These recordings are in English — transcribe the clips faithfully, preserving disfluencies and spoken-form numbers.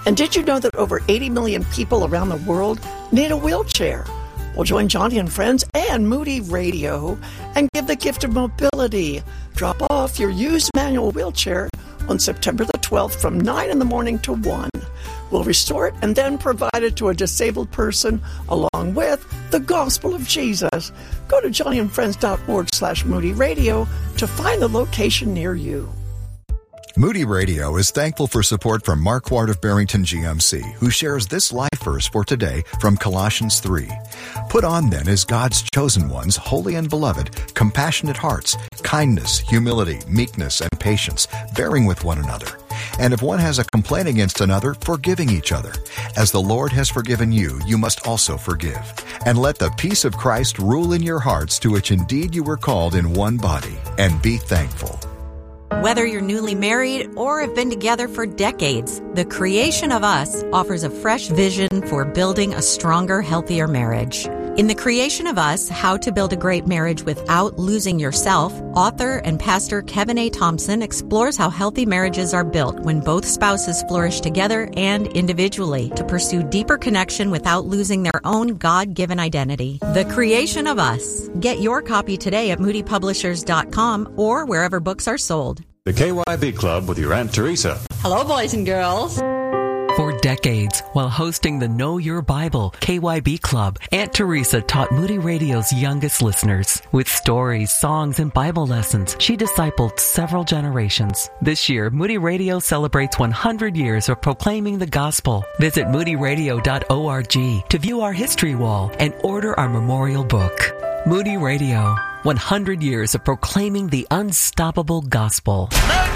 And did you know that over eighty million people around the world need a wheelchair? Well, join Johnny and Friends and Moody Radio and give the gift of mobility. Drop off your used manual wheelchair on September the twelfth from nine in the morning to one. We'll restore it and then provide it to a disabled person along with the gospel of Jesus. Go to johnnyandfriends.org slash Moody Radio to find the location near you. Moody Radio is thankful for support from Mark Ward of Barrington G M C, who shares this life verse for today from Colossians three. Put on then as God's chosen ones, holy and beloved, compassionate hearts, kindness, humility, meekness, and patience, bearing with one another. And if one has a complaint against another, forgiving each other. As the Lord has forgiven you, you must also forgive. And let the peace of Christ rule in your hearts, to which indeed you were called in one body, and be thankful. Whether you're newly married or have been together for decades, The Creation of Us offers a fresh vision for building a stronger, healthier marriage. In The Creation of Us, How to Build a Great Marriage Without Losing Yourself, author and pastor Kevin A. Thompson explores how healthy marriages are built when both spouses flourish together and individually to pursue deeper connection without losing their own God-given identity. The Creation of Us. Get your copy today at moody publishers dot com or wherever books are sold. The K Y B Club with your Aunt Teresa. Hello, boys and girls. For decades, while hosting the Know Your Bible K Y B Club, Aunt Teresa taught Moody Radio's youngest listeners. With stories, songs, and Bible lessons, she discipled several generations. This year, Moody Radio celebrates one hundred years of proclaiming the gospel. Visit moody radio dot org to view our history wall and order our memorial book. Moody Radio, one hundred years of proclaiming the unstoppable gospel.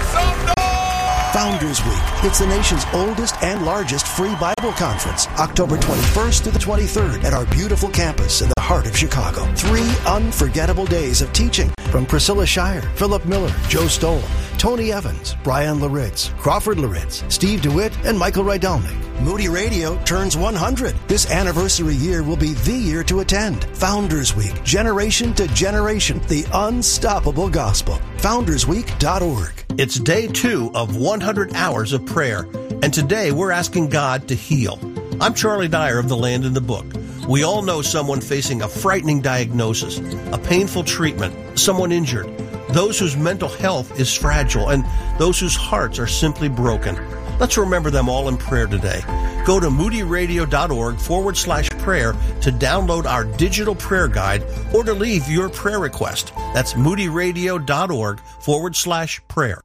Founders Week. It's the nation's oldest and largest free Bible conference, October twenty-first to the twenty-third at our beautiful campus in the heart of Chicago. Three unforgettable days of teaching from Priscilla Shire, Philip Miller, Joe Stoll, Tony Evans, Brian Laritz, Crawford Laritz, Steve DeWitt, and Michael Rydelnik. Moody Radio turns one hundred. This anniversary year will be the year to attend. Founders Week, generation to generation, the unstoppable gospel. founders week dot org. It's day two of one hundred hours of prayer, and today we're asking God to heal. I'm Charlie Dyer of The Land in the Book. We all know someone facing a frightening diagnosis, a painful treatment, someone injured, those whose mental health is fragile, and those whose hearts are simply broken. Let's remember them all in prayer today. Go to moody radio dot org forward slash prayer to download our digital prayer guide or to leave your prayer request. That's moody radio dot org forward slash prayer.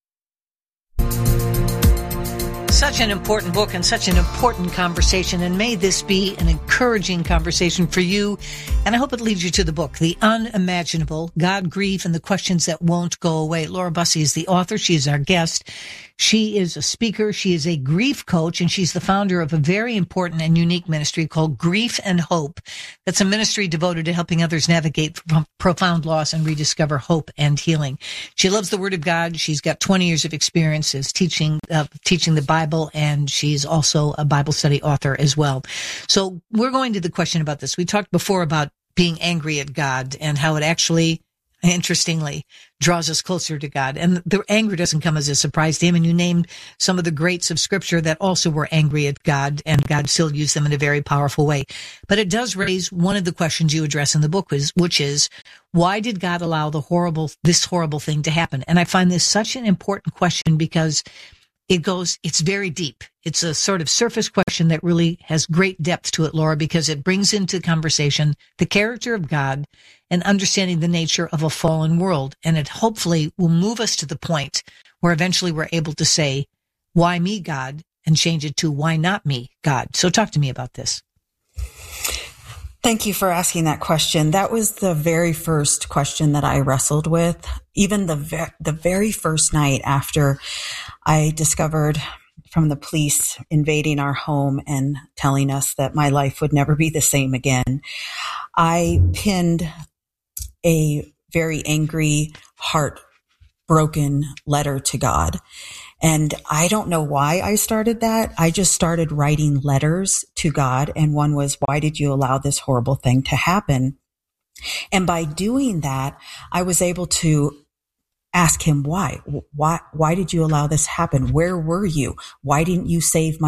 Such an important book and such an important conversation, and may this be an encouraging conversation for you, and I hope it leads you to the book, The Unimaginable, God, Grief, and the Questions That Won't Go Away. Laura Bussey is the author. She is our guest. She is a speaker. She is a grief coach, and she's the founder of a very important and unique ministry called Grief and Hope. That's a ministry devoted to helping others navigate profound loss and rediscover hope and healing. She loves the Word of God. She's got twenty years of experiences teaching, uh, teaching the Bible, and she's also a Bible study author as well. So we're going to the question about this. We talked before about being angry at God and how it actually, interestingly, draws us closer to God. And the anger doesn't come as a surprise to him. And you named some of the greats of Scripture that also were angry at God, and God still used them in a very powerful way. But it does raise one of the questions you address in the book, which is, why did God allow the horrible, this horrible thing to happen? And I find this such an important question because it goes, it's very deep. It's a sort of surface question that really has great depth to it, Laura, because it brings into conversation the character of God and understanding the nature of a fallen world. And it hopefully will move us to the point where eventually we're able to say, why me, God? And change it to, why not me, God? So talk to me about this. Thank you for asking that question. That was the very first question that I wrestled with. Even the ve- the very first night after I discovered from the police invading our home and telling us that my life would never be the same again, I pinned a very angry, heartbroken letter to God. And I don't know why I started that. I just started writing letters to God. And one was, why did you allow this horrible thing to happen? And by doing that, I was able to ask him why. Why, why did you allow this happen? Where were you? Why didn't you save my